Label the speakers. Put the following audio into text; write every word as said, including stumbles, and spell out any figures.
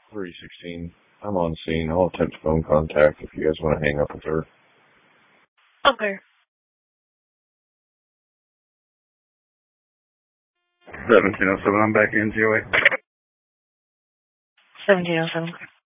Speaker 1: three sixteen. I'm on scene. I'll attempt phone contact if you guys want to hang up with her.
Speaker 2: Okay.
Speaker 3: seventeen oh seven, I'm back in, Joey.
Speaker 2: seventeen oh seven.